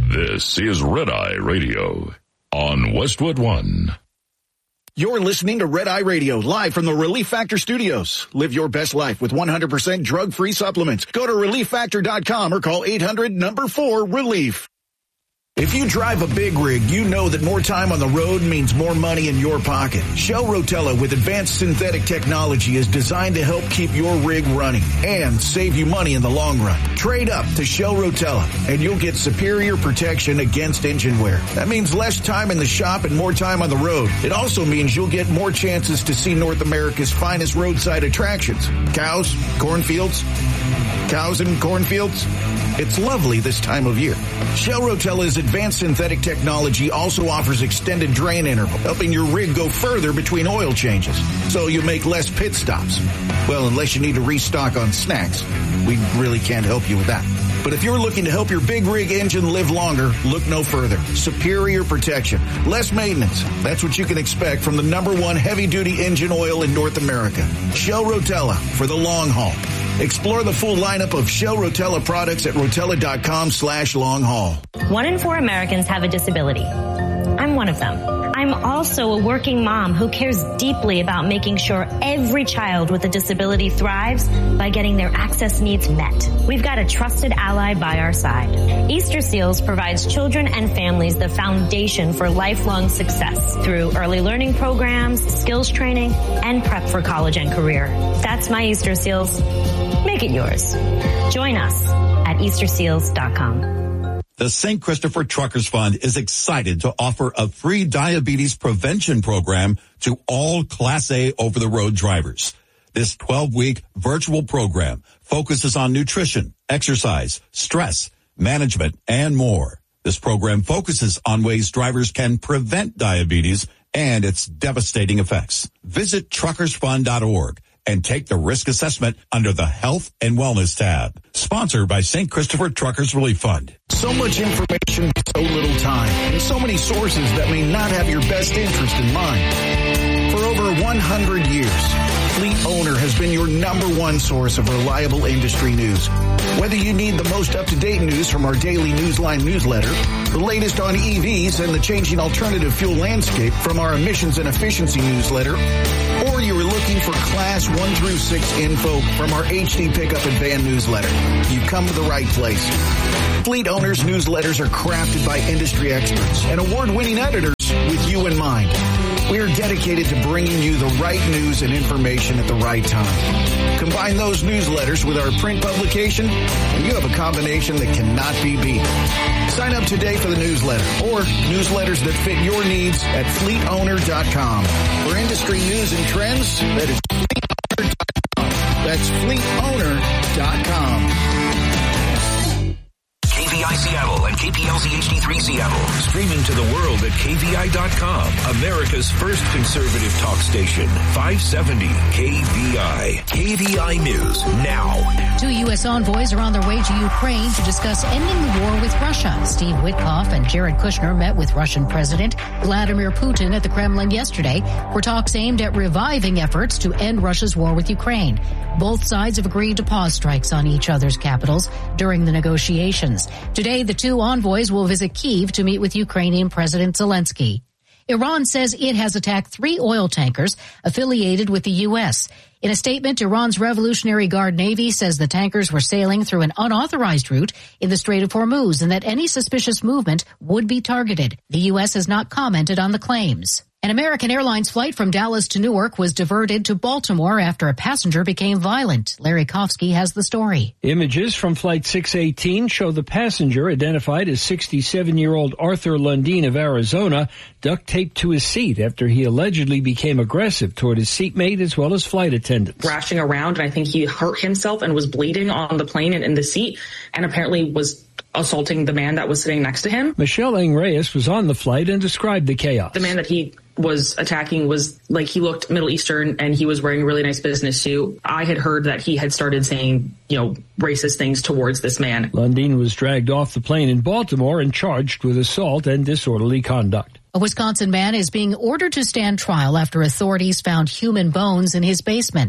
This is Red Eye Radio on Westwood One. You're listening to Red Eye Radio, live from the Relief Factor Studios. Live your best life with 100% drug-free supplements. Go to ReliefFactor.com or call 800-4-RELIEF. If you drive a big rig, you know that more time on the road means more money in your pocket. Shell Rotella with advanced synthetic technology is designed to help keep your rig running and save you money in the long run. Trade up to Shell Rotella and you'll get superior protection against engine wear. That means less time in the shop and more time on the road. It also means you'll get more chances to see North America's finest roadside attractions. Cows, cornfields. Cows and cornfields. It's lovely this time of year. Shell Rotella's advanced synthetic technology also offers extended drain interval, helping your rig go further between oil changes, so you make less pit stops. Well, unless you need to restock on snacks, we really can't help you with that. But if you're looking to help your big rig engine live longer, look no further. Superior protection, less maintenance. That's what you can expect from the #1 heavy-duty engine oil in North America. Shell Rotella for the long haul. Explore the full lineup of Shell Rotella products at Rotella.com/long haul. 1 in 4 Americans have a disability. I'm one of them. I'm also a working mom who cares deeply about making sure every child with a disability thrives by getting their access needs met. We've got a trusted ally by our side. Easter Seals provides children and families the foundation for lifelong success through early learning programs, skills training, and prep for college and career. That's my Easter Seals. Make it yours. Join us at EasterSeals.com. The St. Christopher Truckers Fund is excited to offer a free diabetes prevention program to all Class A over-the-road drivers. This 12-week virtual program focuses on nutrition, exercise, stress, management, and more. This program focuses on ways drivers can prevent diabetes and its devastating effects. Visit truckersfund.org and take the risk assessment under the Health and Wellness tab. Sponsored by St. Christopher Truckers Relief Fund. So much information, so little time, and so many sources that may not have your best interest in mind. For over 100 years, Fleet Owner has been your #1 source of reliable industry news. Whether you need the most up-to-date news from our daily Newsline newsletter, the latest on EVs and the changing alternative fuel landscape from our emissions and efficiency newsletter, or you are looking for Class 1 through 6 info from our HD Pickup and Van newsletter, you've come to the right place. Fleet Owners newsletters are crafted by industry experts and award-winning editors with you in mind. We are dedicated to bringing you the right news and information at the right time. Combine those newsletters with our print publication, and you have a combination that cannot be beat. Sign up today for the newsletter or newsletters that fit your needs at fleetowner.com. For industry news and trends, that is fleetowner.com. That's fleetowner.com. KVI Seattle and KPLZ HD3 Seattle. Streaming to the world at KVI.com. America's first conservative talk station. 570 KVI. KVI News now. 2 U.S. envoys are on their way to Ukraine to discuss ending the war with Russia. Steve Witkoff and Jared Kushner met with Russian President Vladimir Putin at the Kremlin yesterday for talks aimed at reviving efforts to end Russia's war with Ukraine. Both sides have agreed to pause strikes on each other's capitals during the negotiations. Today, the 2 envoys will visit Kyiv to meet with Ukrainian President Zelensky. Iran says it has attacked 3 oil tankers affiliated with the U.S. In a statement, Iran's Revolutionary Guard Navy says the tankers were sailing through an unauthorized route in the Strait of Hormuz and that any suspicious movement would be targeted. The U.S. has not commented on the claims. An American Airlines flight from Dallas to Newark was diverted to Baltimore after a passenger became violent. Larry Kofsky has the story. Images from Flight 618 show the passenger, identified as 67-year-old Arthur Lundeen of Arizona, duct taped to his seat after he allegedly became aggressive toward his seatmate as well as flight attendants. Thrashing around, and I think he hurt himself and was bleeding on the plane and in the seat, and apparently was assaulting the man that was sitting next to him. Michelle Ng Reyes was on the flight and described the chaos. The man that he was attacking was like, he looked Middle Eastern and he was wearing a really nice business suit. I had heard that he had started saying, racist things towards this man. Lundeen was dragged off the plane in Baltimore and charged with assault and disorderly conduct. A Wisconsin man is being ordered to stand trial after authorities found human bones in his basement.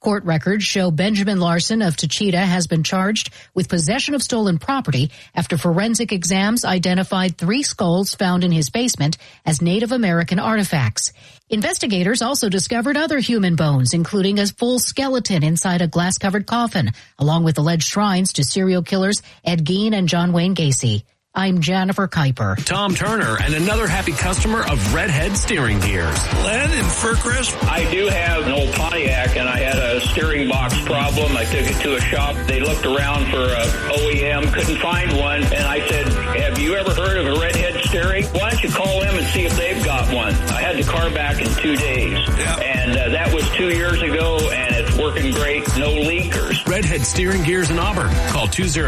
Court records show Benjamin Larson of Tachita has been charged with possession of stolen property after forensic exams identified 3 skulls found in his basement as Native American artifacts. Investigators also discovered other human bones, including a full skeleton inside a glass-covered coffin, along with alleged shrines to serial killers Ed Gein and John Wayne Gacy. I'm Jennifer Kuiper. Tom Turner and another happy customer of Redhead Steering Gears. Len in Fircrest. I do have an old Pontiac, and I had a steering box problem. I took it to a shop. They looked around for a OEM, couldn't find one, and I said, have you ever heard of a Redhead steering? Why don't you call them and see if they've got one? I had the car back in 2 days, and that was 2 years ago, and it's working great. No leakers. Redhead Steering Gears in Auburn. Call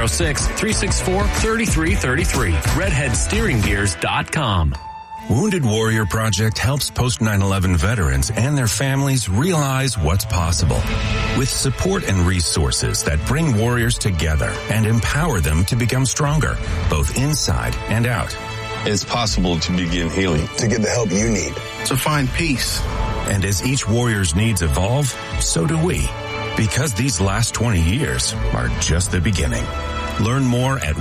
206-364-3333. RedheadSteeringGears.com. Wounded Warrior Project helps post 9/11 veterans and their families realize what's possible. With support and resources that bring warriors together and empower them to become stronger, both inside and out. It's possible to begin healing, to get the help you need, to find peace. And as each warrior's needs evolve, so do we. Because these last 20 years are just the beginning. Learn more at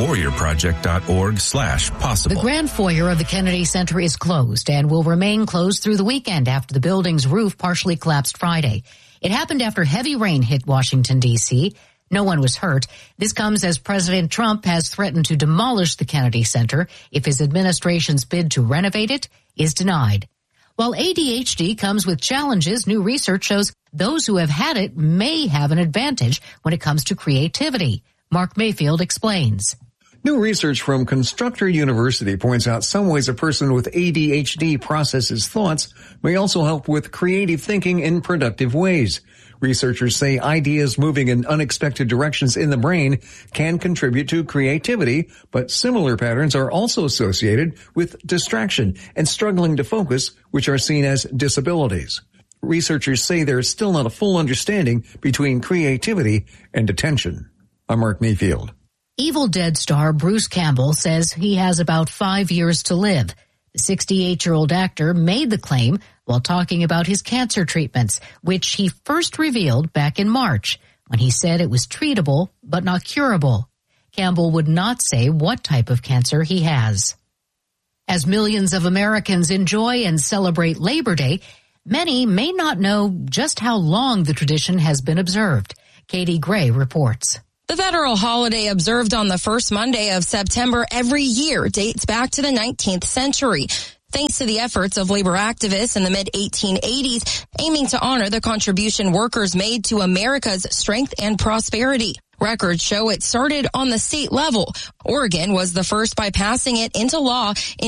woundedwarriorproject.org/possible. The Grand Foyer of the Kennedy Center is closed and will remain closed through the weekend after the building's roof partially collapsed Friday. It happened after heavy rain hit Washington, D.C. No one was hurt. This comes as President Trump has threatened to demolish the Kennedy Center if his administration's bid to renovate it is denied. While ADHD comes with challenges, new research shows those who have had it may have an advantage when it comes to creativity. Mark Mayfield explains. New research from Constructor University points out some ways a person with ADHD processes thoughts may also help with creative thinking in productive ways. Researchers say ideas moving in unexpected directions in the brain can contribute to creativity, but similar patterns are also associated with distraction and struggling to focus, which are seen as disabilities. Researchers say there is still not a full understanding between creativity and attention. I'm Mark Mayfield. Evil Dead star Bruce Campbell says he has about 5 years to live. The 68-year-old actor made the claim while talking about his cancer treatments, which he first revealed back in March when he said it was treatable but not curable. Campbell would not say what type of cancer he has. As millions of Americans enjoy and celebrate Labor Day, many may not know just how long the tradition has been observed. Katie Gray reports. The federal holiday observed on the first Monday of September every year dates back to the 19th century, thanks to the efforts of labor activists in the mid-1880s aiming to honor the contribution workers made to America's strength and prosperity. Records show it started on the state level. Oregon was the first by passing it into law in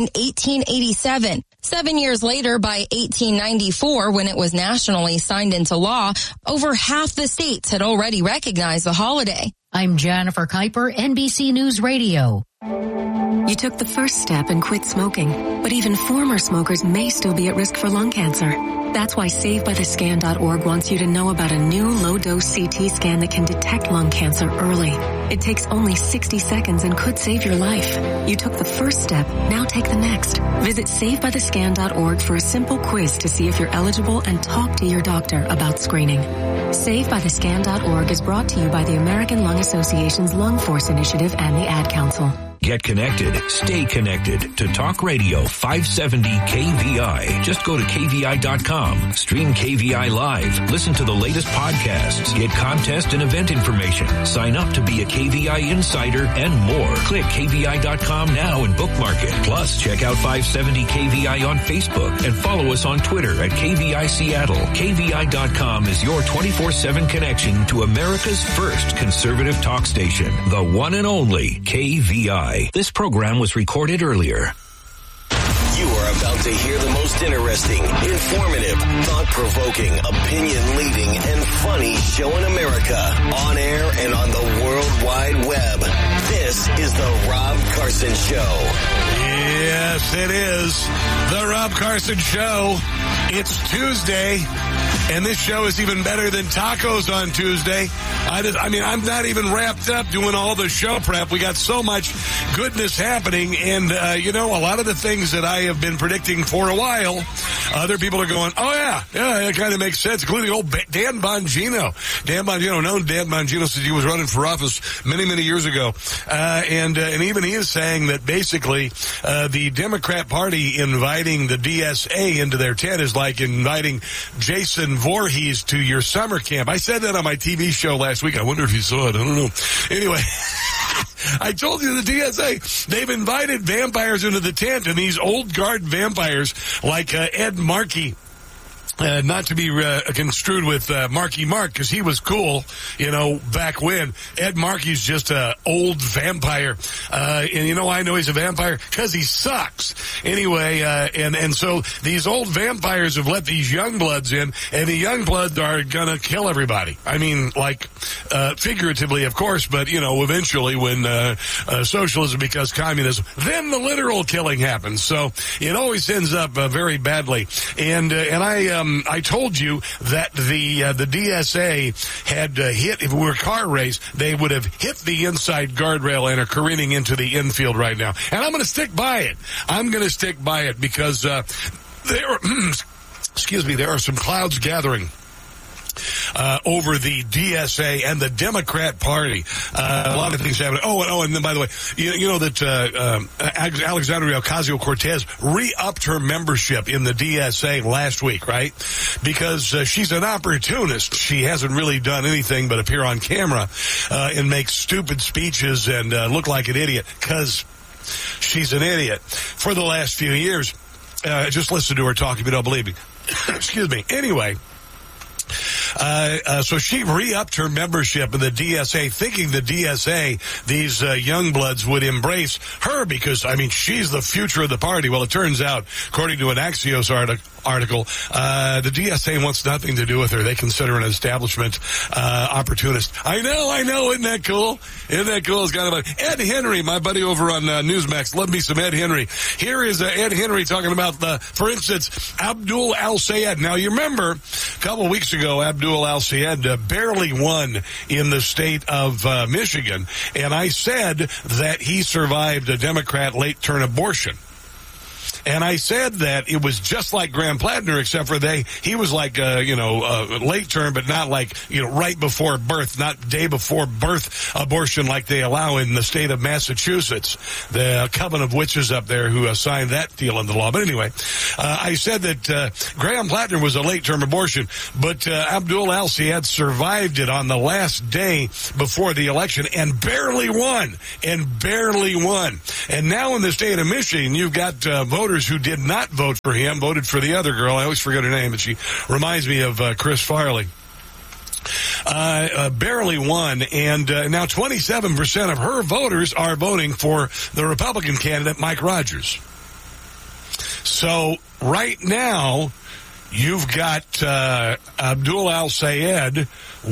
1887. 7 years later, by 1894, when it was nationally signed into law, over half the states had already recognized the holiday. I'm Jennifer Kuiper, NBC News Radio. You took the first step and quit smoking, but even former smokers may still be at risk for lung cancer. That's why SaveByTheScan.org wants you to know about a new low-dose CT scan that can detect lung cancer early. It takes only 60 seconds and could save your life. You took the first step, now take the next. Visit SaveByTheScan.org for a simple quiz to see if you're eligible and talk to your doctor about screening. SaveByTheScan.org is brought to you by the American Lung Association's Lung Force Initiative and the Ad Council. Get connected. Stay connected to Talk Radio 570 KVI. Just go to KVI.com. Stream KVI live. Listen to the latest podcasts. Get contest and event information. Sign up to be a KVI insider and more. Click KVI.com now and bookmark it. Plus, check out 570 KVI on Facebook and follow us on Twitter at KVI Seattle. KVI.com is your 24/7 connection to America's first conservative talk station. The one and only KVI. This program was recorded earlier. You are about to hear the most interesting, informative, thought-provoking, opinion-leading, and funny show in America, on air and on the World Wide Web. This is the Rob Carson Show. Yes, it is the Rob Carson Show. It's Tuesday, and this show is even better than tacos on Tuesday. I'm not even wrapped up doing all the show prep. We got so much goodness happening, and, a lot of the things that I have been predicting for a while, other people are going, oh, yeah, that kind of makes sense, including old Dan Bongino. Dan Bongino since he was running for office many, many years ago. And even he is saying that basically the Democrat Party inviting the DSA into their tent is like inviting Jason Voorhees to your summer camp. I said that on my TV show last week. I wonder if you saw it. I don't know. Anyway, I told you the DSA, they've invited vampires into the tent, and these old guard vampires like Ed Markey, not to be construed with Marky Mark, because he was cool, back when. Ed Markey's just an old vampire. And I know he's a vampire because he sucks. Anyway, and so these old vampires have let these young bloods in, and the young bloods are going to kill everybody. I mean, figuratively, of course, but, eventually when socialism becomes communism, then the literal killing happens. So it always ends up very badly. And I told you that the DSA had hit, if it were a car race, they would have hit the inside guardrail and are careening into the infield right now. And I'm going to stick by it. I'm going to stick by it because there are some clouds gathering over the DSA and the Democrat Party. A lot of things happening. Oh, and then, by the way, you know that Alexandria Ocasio-Cortez re-upped her membership in the DSA last week, right? Because she's an opportunist. She hasn't really done anything but appear on camera and make stupid speeches and look like an idiot, because she's an idiot. For the last few years, just listen to her talk if you don't believe me. Excuse me. Anyway, so she re-upped her membership in the DSA, thinking the DSA, these young bloods, would embrace her because, she's the future of the party. Well, it turns out, according to an Axios article, the DSA wants nothing to do with her. They consider her an establishment opportunist. I know. Isn't that cool? It's kind of Ed Henry, my buddy over on Newsmax. Love me some Ed Henry. Here is Ed Henry talking about, for instance, Abdul Al-Sayed. Now, you remember a couple of weeks ago, Abdul Al-Sayed barely won in the state of Michigan, and I said that he survived a Democrat late-term abortion. And I said that it was just like Graham Plattner, except for he was like, late term, but not like, right before birth, not day before birth abortion like they allow in the state of Massachusetts, the coven of witches up there who signed that deal into law. But anyway, I said that Graham Plattner was a late term abortion, but Abdul Al-Sayed survived it on the last day before the election and barely won. And now in the state of Michigan, you've got voters who did not vote for him, voted for the other girl. I always forget her name, but she reminds me of Chris Farley. Barely won, and now 27% of her voters are voting for the Republican candidate, Mike Rogers. So right now, you've got Abdul Al-Sayed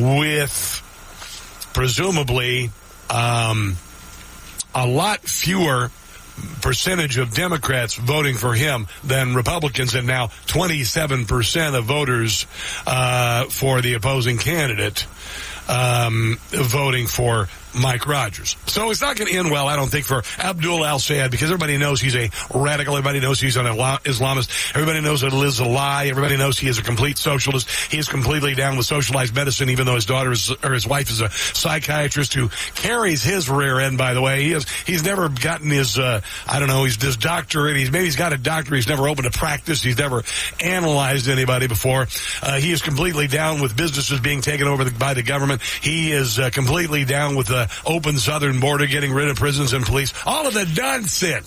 with presumably a lot fewer percentage of Democrats voting for him than Republicans, and now 27% of voters for the opposing candidate voting for Mike Rogers. So it's not going to end well, I don't think, for Abdul Al-Sayed, because everybody knows he's a radical. Everybody knows he's an Islamist. Everybody knows that it is a lie. Everybody knows he is a complete socialist. He is completely down with socialized medicine, even though his his wife is a psychiatrist who carries his rear end, by the way. He's never gotten his, he's this doctorate. He's got a doctorate. He's never opened a practice. He's never analyzed anybody before. He is completely down with businesses being taken over by the government. He is completely down with the open southern border, getting rid of prisons and police. All of the nonsense.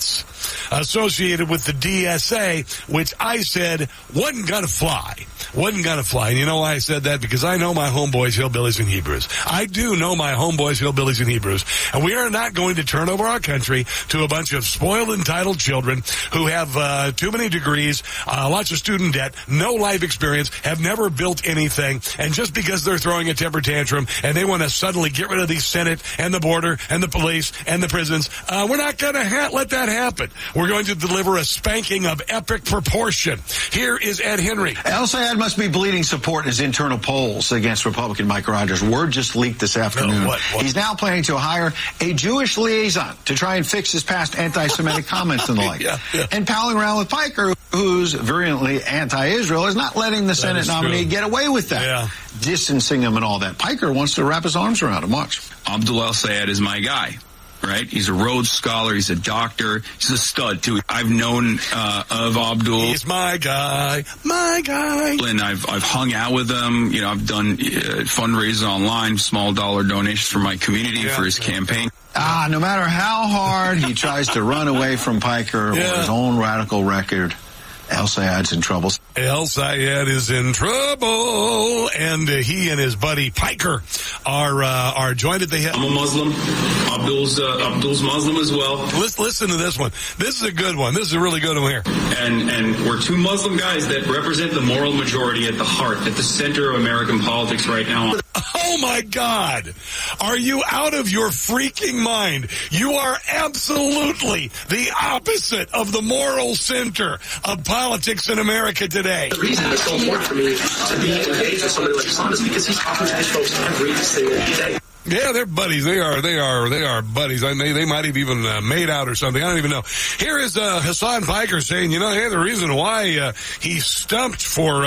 associated with the DSA, which I said wasn't going to fly. Wasn't going to fly. And you know why I said that? Because I know my homeboys, hillbillies, and Hebrews. I do know my homeboys, hillbillies, and Hebrews. And we are not going to turn over our country to a bunch of spoiled, entitled children who have too many degrees, lots of student debt, no life experience, have never built anything, and just because they're throwing a temper tantrum and they want to suddenly get rid of the Senate and the border and the police and the prisons, we're not going to let that happen. We're going to deliver a spanking of epic proportion. Here is Ed Henry. El-Sayed must be bleeding support in his internal polls against Republican Mike Rogers. Word just leaked this afternoon. No, what? He's now planning to hire a Jewish liaison to try and fix his past anti-Semitic comments and the like. Yeah. And palling around with Piker, who's virulently anti-Israel, is not letting the Senate nominee get away with that. Yeah. Distancing him and all that. Piker wants to wrap his arms around him. Watch. Abdul El-Sayed is my guy. Right? He's a Rhodes Scholar. He's a doctor. He's a stud, too. I've known of Abdul. He's my guy. My guy. And I've hung out with him. You know, I've done fundraisers online, small dollar donations for my community for his campaign. No matter how hard he tries to run away from Piker or his own radical record, El-Sayed's in trouble. El-Sayed is in trouble, and he and his buddy Piker are joined at the hip. I'm a Muslim. Abdul's Muslim as well. Listen to this one. This is a good one. This is a really good one here. And we're two Muslim guys that represent the moral majority at the heart, at the center of American politics right now. Oh my God. Are you out of your freaking mind? You are absolutely the opposite of the moral center of politics in America today. The reason it's so important for me to be engaged with somebody like Hassan is because he's talking to these folks every single day. Yeah, they're buddies. They are buddies. They might have even made out or something. I don't even know. Here is Hassan Piker saying, hey, the reason why he stumped for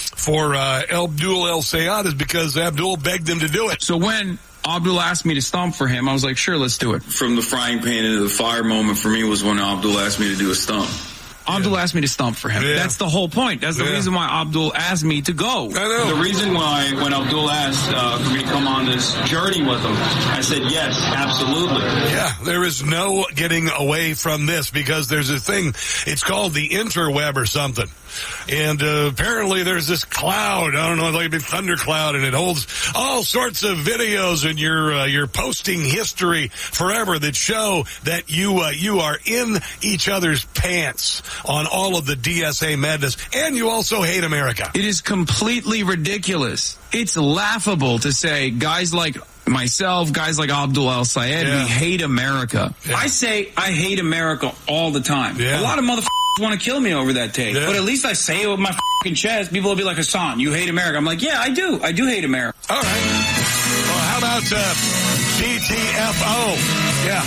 Abdul El-Sayed is because Abdul begged him to do it. So when Abdul asked me to stump for him, I was like, sure, let's do it. From the frying pan into the fire moment for me was when Abdul asked me to do a stump. Abdul asked me to stump for him. Yeah. That's the whole point. That's the reason why Abdul asked me to go. I know. The reason why when Abdul asked for me to come on this journey with him, I said yes, absolutely. Yeah, there is no getting away from this because there's a thing. It's called the interweb or something. And apparently there's this cloud, I don't know, like a big thundercloud, and it holds all sorts of videos in your posting history forever that show that you are in each other's pants on all of the DSA madness, and you also hate America. It is completely ridiculous. It's laughable to say guys like myself, guys like Abdul El-Sayed, we hate America. Yeah. I say I hate America all the time. Yeah. A lot of motherfuckers want to kill me over that take. Yeah. But at least I say it with my fucking chest. People will be like, Hassan, you hate America. I'm like, yeah, I do. I do hate America. All right. Well, how about GTFO? Yeah.